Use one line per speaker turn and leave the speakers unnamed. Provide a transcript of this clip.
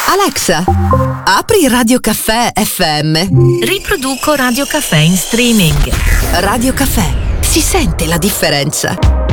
Alexa, apri Radio Caffè FM.
Riproduco Radio Caffè in streaming.
Radio Caffè, si sente la differenza.